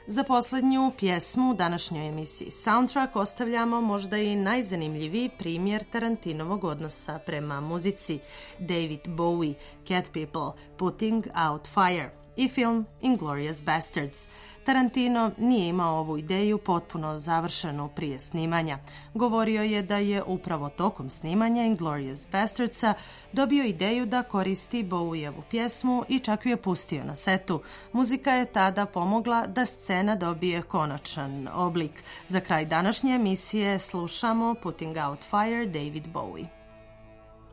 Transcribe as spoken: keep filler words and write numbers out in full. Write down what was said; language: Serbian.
Za poslednju pjesmu u današnjoj emisiji Soundtrack ostavljamo možda i najzanimljiviji primjer Tarantinovog odnosa prema muzici. David Bowie, Cat People, Putting Out Fire i film Inglourious Basterds. Tarantino nije imao ovu ideju potpuno završenu prije snimanja. Govorio je da je upravo tokom snimanja Inglourious Basterdsa dobio ideju da koristi Bowievu pjesmu i čak ju je pustio na setu. Muzika je tada pomogla da scena dobije konačan oblik. Za kraj današnje emisije slušamo Putting Out Fire, David Bowie.